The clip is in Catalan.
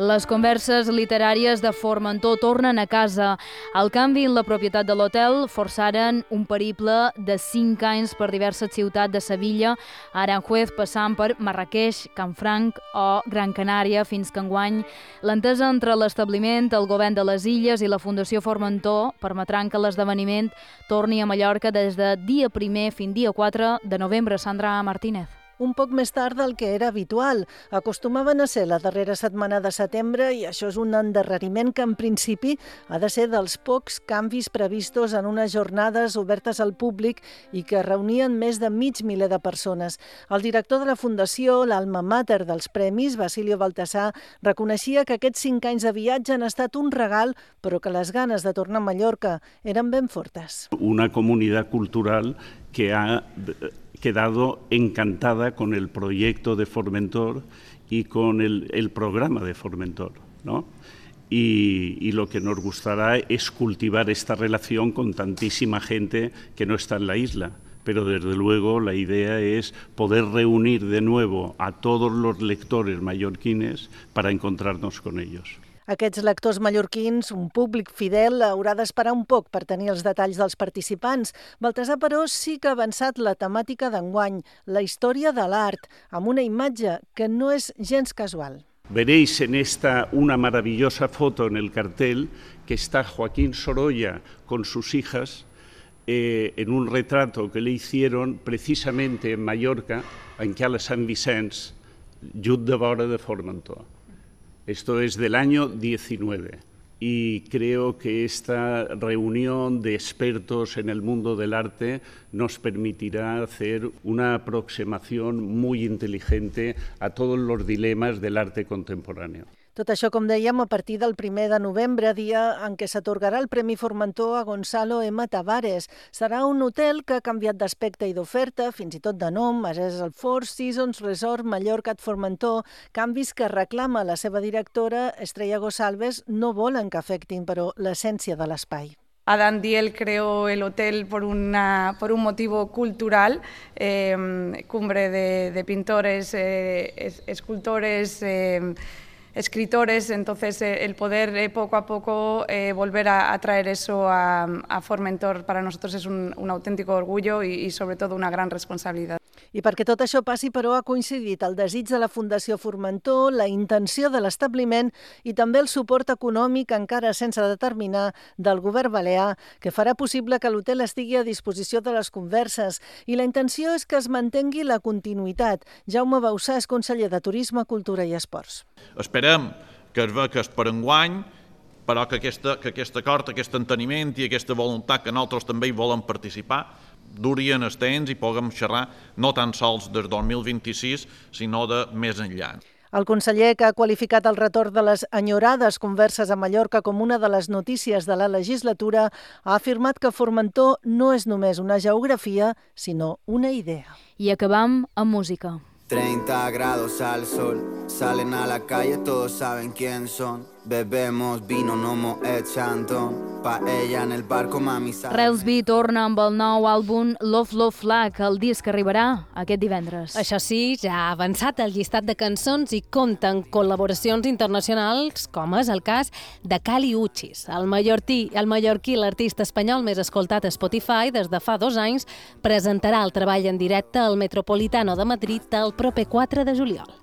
Les converses literàries de Formentor tornen a casa. El canvi en la propietat de l'hotel forçaren un periple de 5 anys per diverses ciutats de Sevilla, Aranjuez, passant per Marràqueix, Canfranc o Gran Canària, fins que enguany l'entesa entre l'establiment, el govern de les Illes i la Fundació Formentor permetran que l'esdeveniment torni a Mallorca des de dia 1 fins dia 4 de novembre. Sandra Martínez. Un poc més tard del que era habitual. Acostumaven a ser la darrera setmana de setembre i això és un endarreriment que en principi ha de ser dels pocs canvis previstos en unes jornades obertes al públic i que reunien més de 500.000 de persones. El director de la Fundació, l'alma mater dels premis, Basilio Baltasar, reconeixia que aquests 5 anys de viatge han estat un regal, però que les ganes de tornar a Mallorca eren ben fortes. Una comunidad cultural que ha quedado encantada con el proyecto de Formentor y con el programa de Formentor, ¿no? Y lo que nos gustará es cultivar esta relación con tantísima gente que no está en la isla. Pero desde luego la idea es poder reunir de nuevo a todos los lectores mallorquines para encontrarnos con ellos. Aquests lectors mallorquins, un públic fidel, haurà d'esperar un poc per tenir els detalls dels participants. Baltasar, però, sí que ha avançat la temàtica d'enguany, la història de l'art, amb una imatge que no és gens casual. Veréis en esta una maravillosa foto en el cartel que está Joaquín Sorolla con sus hijas en un retrato que le hicieron precisamente en Mallorca, en Cala Sant Vicenç, just de vora de Formentor. Esto es del año 19 y creo que esta reunión de expertos en el mundo del arte nos permitirá hacer una aproximación muy inteligente a todos los dilemas del arte contemporáneo. Tot això, com dèiem, a partir del 1 de novembre, dia en què s'atorgarà el Premi Formentor a Gonzalo M. Tavares. Serà un hotel que ha canviat d'aspecte i d'oferta, fins i tot de nom, és el Four Seasons Resort Mallorca at Formentor, canvis que reclama la seva directora, Estrella Gosalves, no volen que afectin, però, l'essència de l'espai. Adán Diel creó el hotel por un motivo cultural, cumbre de pintores, escultores, escritores, entonces el poder poco a poco volver a traer eso a Formentor para nosotros es un auténtico orgullo y sobre todo una gran responsabilidad. I perquè tot això passi, però, ha coincidit el desig de la Fundació Formentor, la intenció de l'establiment i també el suport econòmic, encara sense determinar, del govern balear, que farà possible que l'hotel estigui a disposició de les converses. I la intenció és que es mantengui la continuïtat. Jaume Bausà és conseller de Turisme, Cultura i Esports. Esperem que es beques per enguany, però que aquest acord, aquest enteniment i aquesta voluntat que nosaltres també hi volem participar durien el temps i puguem xerrar no tan sols del 2026, sinó de més enllà. El conseller, que ha qualificat el retorn de les enyorades converses a Mallorca com una de les notícies de la legislatura, ha afirmat que Formentor no és només una geografia, sinó una idea. I acabam amb música. 30 grados al sol, salen a la calle, todos saben quién son. Bebemos vino, no Moet Chandon, paella en el barco, mami sabe. Railsby torna amb el nou àlbum Love Love Flag, el disc que arribarà aquest divendres. Això sí, ja ha avançat el llistat de cançons i compta amb col·laboracions internacionals, com és el cas de Kali Uchis. El mallorquí, l'artista espanyol més escoltat a Spotify des de fa 2 anys, presentarà el treball en directe al Metropolitano de Madrid el proper 4 de juliol.